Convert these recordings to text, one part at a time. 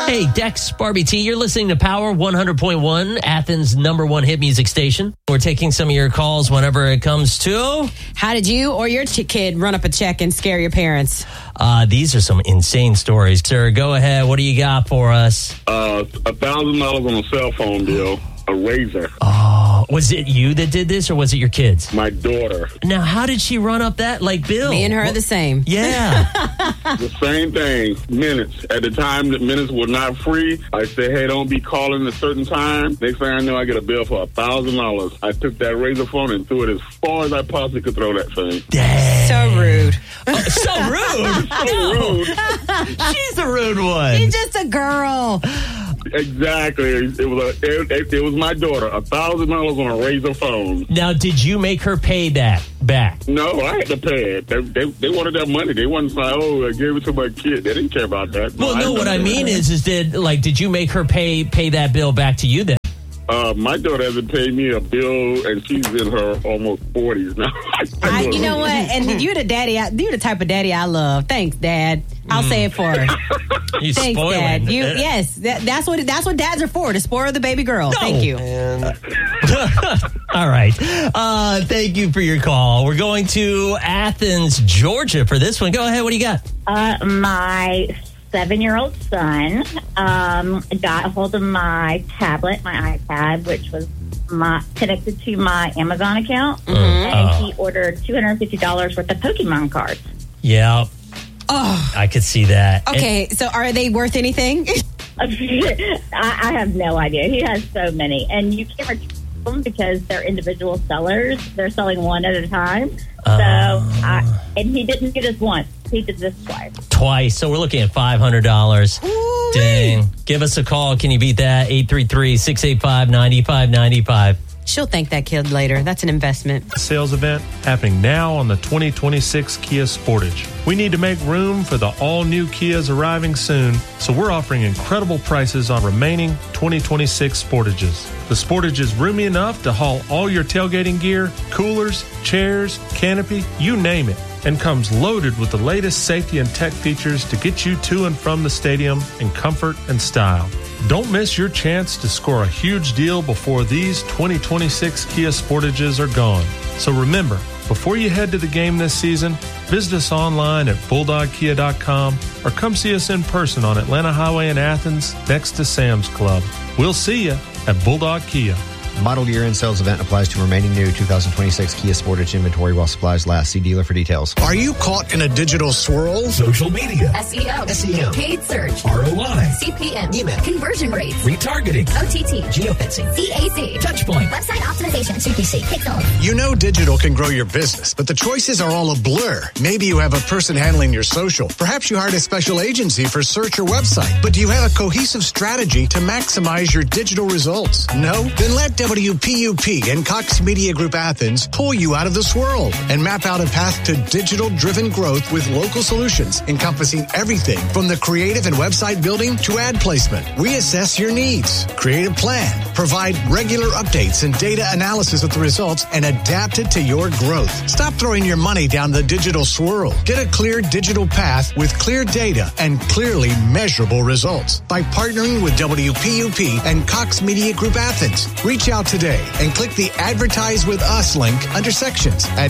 Hey, Dex, Barbie T, you're listening to Power 100.1, Athens' #1 hit music station. We're taking some of your calls whenever it comes to... How did you or your kid run up a check and scare your parents? These are some insane stories. Sir, go ahead. What do you got for us? $1,000 on a cell phone bill, a razor. Oh, was it you that did this or was it your kids? My daughter. Now, how did she run up that, bill? Me and her the same. Yeah. The same thing. Minutes. At the time that minutes were not free, I said, hey, don't be calling at a certain time. Next thing I know, I get a bill for $1,000. I took that razor phone and threw it as far as I possibly could throw that thing. Dang. So rude. So rude? So rude. She's the rude one. She's just a girl. Exactly. It was my daughter. $1,000 on a razor phone. Now, did you make her pay that back? No, I had to pay it. They wanted that money. They wasn't like, oh, I gave it to my kid. They didn't care about that. Well, no, what I mean is did you make her pay that bill back to you then? My daughter hasn't paid me a bill, and she's in her almost 40s now. You know what? And you're the type of daddy I love. Thanks, Dad. I'll say it for her. You're Thanks, spoiling. Dad. Yes, that's what dads are for, to spoil the baby girl. No. Thank you. All right. Thank you for your call. We're going to Athens, Georgia for this one. Go ahead. What do you got? My 7-year-old son got a hold of my tablet, my iPad, which was connected to my Amazon account, and he ordered $250 worth of Pokemon cards. Yeah. Oh, I could see that. okay. So are they worth anything? I have no idea. He has so many, and you can't return them because they're individual sellers. They're selling one at a time. And he didn't get us once. He did this twice. So we're looking at $500. Ooh. Dang. Give us a call. Can you beat that? 833-685-9595. She'll thank that kid later. That's an investment. Sales event happening now on the 2026 Kia Sportage. We need to make room for the all-new Kias arriving soon, so we're offering incredible prices on remaining 2026 Sportages. The Sportage is roomy enough to haul all your tailgating gear, coolers, chairs, canopy, you name it, and comes loaded with the latest safety and tech features to get you to and from the stadium in comfort and style. Don't miss your chance to score a huge deal before these 2026 Kia Sportages are gone. So remember, before you head to the game this season, visit us online at bulldogkia.com or come see us in person on Atlanta Highway in Athens next to Sam's Club. We'll see you at Bulldog Kia. Model year-end sales event applies to remaining new 2026 Kia Sportage inventory while supplies last. See dealer for details. Are you caught in a digital swirl? Social media, SEO, SEM, paid search, ROI, CPM, email, conversion rates, retargeting, OTT, geofencing, CAC, touchpoint, website optimization, CPC, Pixel. You know digital can grow your business, but the choices are all a blur. Maybe you have a person handling your social. Perhaps you hired a special agency for search or website. But do you have a cohesive strategy to maximize your digital results? No? Then let WPUP and Cox Media Group Athens pull you out of the swirl and map out a path to digital-driven growth with local solutions encompassing everything from the creative and website building to ad placement. We assess your needs, create a plan, provide regular updates and data analysis of the results, and adapt it to your growth. Stop throwing your money down the digital swirl. Get a clear digital path with clear data and clearly measurable results by partnering with WPUP and Cox Media Group Athens. Reach out today and click the Advertise with Us link under sections at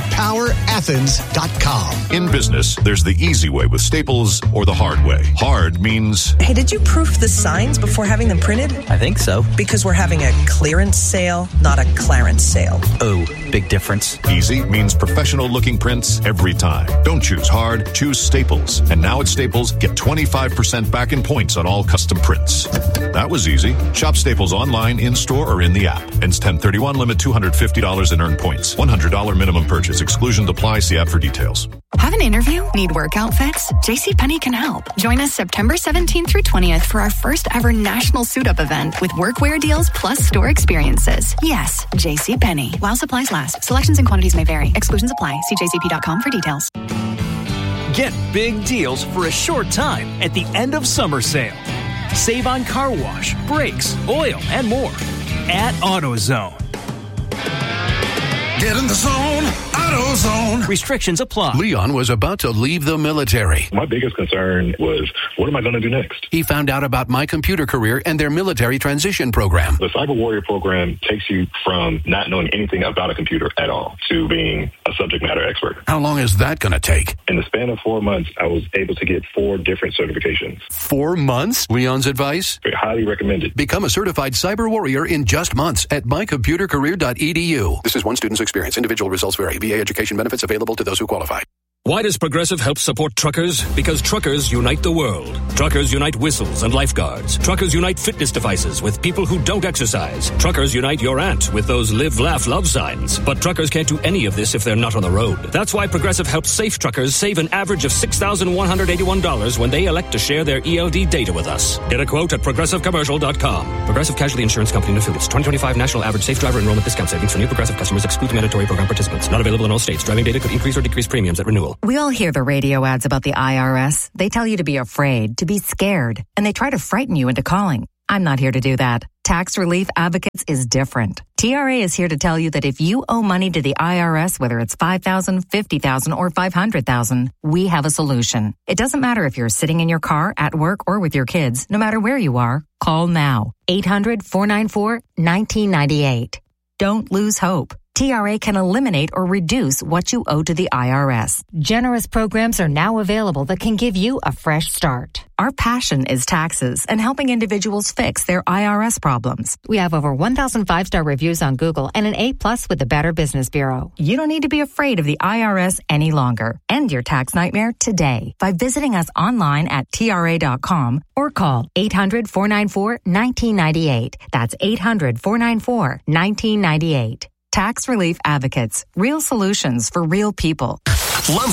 powerathens.com. In business, there's the easy way with Staples or the hard way. Hard means... Hey, did you proof the signs before having them printed? I think so. Because we're having a clearance sale, not a clarence sale. Oh, big difference. Easy means professional-looking prints every time. Don't choose hard, choose Staples. And now at Staples, get 25% back in points on all custom prints. That was easy. Shop Staples online, in-store, or in the app. Ends 10/31, limit $250 in earned points. $100 minimum purchase. Exclusion apply. See app for details. Have an interview? Need work outfits? JCPenney can help. Join us September 17th through 20th for our first ever national suit-up event with workwear deals plus store experiences. Yes, JCPenney. While supplies last. Selections and quantities may vary. Exclusions apply. See jcp.com for details. Get big deals for a short time at the end of summer sale. Save on car wash, brakes, oil, and more at AutoZone. Get in the zone, AutoZone. Restrictions apply. Leon was about to leave the military. My biggest concern was, what am I going to do next? He found out about My Computer Career and their military transition program. The Cyber Warrior program takes you from not knowing anything about a computer at all to being a subject matter expert. How long is that going to take? In the span of 4 months, I was able to get 4 different certifications. 4 months? Leon's advice? Highly recommended. Become a certified cyber warrior in just months at mycomputercareer.edu. This is one student's experience. Individual results vary. VA education benefits available to those who qualify. Why does Progressive help support truckers? Because truckers unite the world. Truckers unite whistles and lifeguards. Truckers unite fitness devices with people who don't exercise. Truckers unite your aunt with those live, laugh, love signs. But truckers can't do any of this if they're not on the road. That's why Progressive helps safe truckers save an average of $6,181 when they elect to share their ELD data with us. Get a quote at ProgressiveCommercial.com. Progressive Casualty Insurance Company and Affiliates. 2025 National Average Safe Driver Enrollment Discount Savings for new Progressive customers exclude mandatory program participants. Not available in all states. Driving data could increase or decrease premiums at renewal. We all hear the radio ads about the IRS. They tell you to be afraid, to be scared, and they try to frighten you into calling. I'm not here to do that. Tax Relief Advocates is different. TRA is here to tell you that if you owe money to the IRS, whether it's $5,000, $50,000, or $500,000, we have a solution. It doesn't matter if you're sitting in your car, at work, or with your kids. No matter where you are, call now. 800-494-1998. Don't lose hope. TRA can eliminate or reduce what you owe to the IRS. Generous programs are now available that can give you a fresh start. Our passion is taxes and helping individuals fix their IRS problems. We have over 1,000 5-star reviews on Google and an A+ with the Better Business Bureau. You don't need to be afraid of the IRS any longer. End your tax nightmare today by visiting us online at TRA.com or call 800-494-1998. That's 800-494-1998. Tax Relief Advocates. Real solutions for real people. Love